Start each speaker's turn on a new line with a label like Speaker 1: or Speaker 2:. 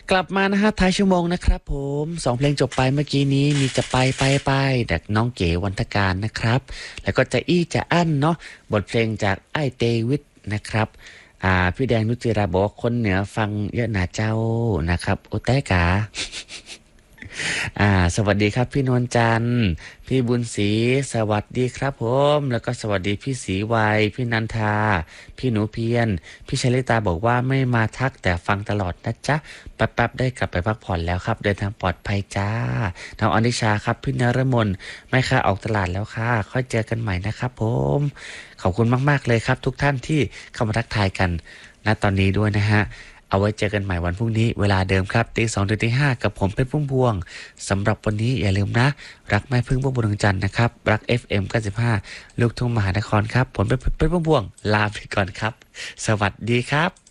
Speaker 1: กลับมานะฮะท้ายชั่วโมงนะครับผม2 เพลงจบไปเมื่อกี้นี้มีจะไปจากน้องเก๋วันทการนะครับแล้วก็จะอี้จะอั้นเนาะบทเพลงจากไอ้เตวิทนะครับพี่แดงนุจิราบอกว่าคนเหนือฟังเยอะหนาเจ้านะครับโอแต้กา สวัสดีครับพี่นวลจันทร์พี่บุญศรีสวัสดีครับผมแล้วก็สวัสดีพี่ศรีวัยพี่นันทาพี่หนูเพียรพี่ชลิตาบอกว่าไม่มาทักแต่ฟังตลอดนะจ๊ะแป๊บๆได้กลับไปพักผ่อนแล้วครับเดินทางปลอดภัยจ้าน้องอนิชาครับพี่นรมนไม่ค่ะออกตลาดแล้วค่ะค่อยเจอกันใหม่นะครับผมขอบคุณมากๆเลยครับทุกท่านที่เข้ามาทักทายกันณตอนนี้ด้วยนะฮะ เอาไว้เจอกันใหม่วันพรุ่งนี้เวลาเดิมครับตี 2ถึงตี 5กับผมเป็นพุ่มพวงสำหรับวันนี้อย่าลืมนะรักแม่พึ่งพวงบุญจันทร์นะครับรัก FM 95ลูกทุ่งมหานครครับผมเป็นพุ่มพวงลาไปก่อนครับสวัสดีครับ